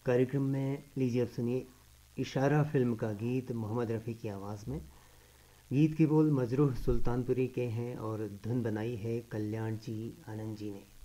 कार्यक्रम में लीजिए अब सुनिए इशारा फिल्म का गीत मोहम्मद रफ़ी की आवाज़ में। गीत के बोल मजरूह सुल्तानपुरी के हैं और धुन बनाई है कल्याण जी आनंद जी ने।